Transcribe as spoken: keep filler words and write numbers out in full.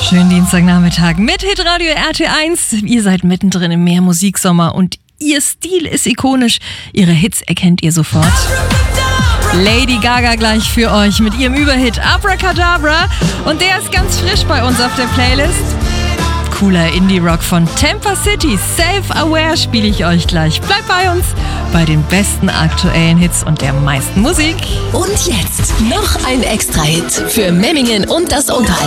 Schönen Dienstagnachmittag mit Hitradio R T eins. Ihr seid mittendrin im Meer Musiksommer und ihr Stil ist ikonisch. Ihre Hits erkennt ihr sofort. Lady Gaga gleich für euch mit ihrem Überhit Abracadabra. Und der ist ganz frisch bei uns auf der Playlist. Cooler Indie-Rock von Tampa City. Self-Aware spiele ich euch gleich. Bleibt bei uns bei den besten aktuellen Hits und der meisten Musik. Und jetzt noch ein Extra-Hit für Memmingen und das Unteralp.